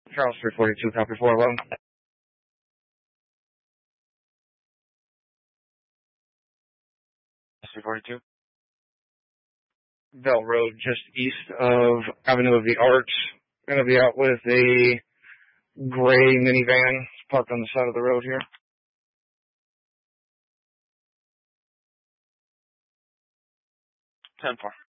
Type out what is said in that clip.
Charles 342, copy 411. 342. Bell Road, just east of Avenue of the Arts. Gonna be out with a gray minivan parked on the side of the road here. 10-4.